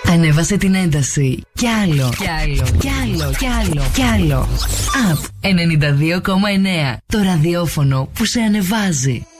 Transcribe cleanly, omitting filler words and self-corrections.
Ανέβασε την ένταση. Κι άλλο. Κι άλλο. Κι άλλο. Κι άλλο. Κι άλλο. Απ 92,9. Το ραδιόφωνο που σε ανεβάζει.